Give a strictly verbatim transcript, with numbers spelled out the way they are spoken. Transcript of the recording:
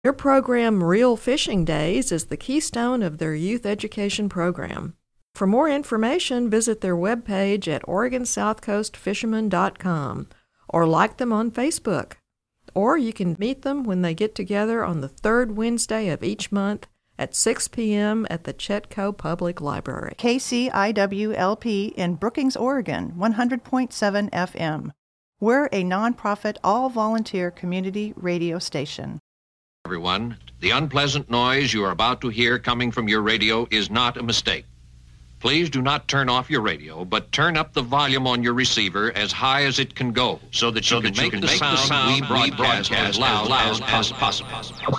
Their program, Real Fishing Days, is the keystone of their youth education program. For more information, visit their webpage at Oregon South Coast Fishermen dot com or like them on Facebook. Or you can meet them when they get together on the third Wednesday of each month at six p.m. at the Chetco Public Library. K C I W L P in Brookings, Oregon, one hundred point seven F M. We're a nonprofit, all-volunteer community radio station. Everyone, the unpleasant noise you are about to hear coming from your radio is not a mistake. Please do not turn off your radio, but turn up the volume on your receiver as high as it can go, so that you, so can, that make, you can the make the sound we broadcast, broadcast as loud, loud as possible.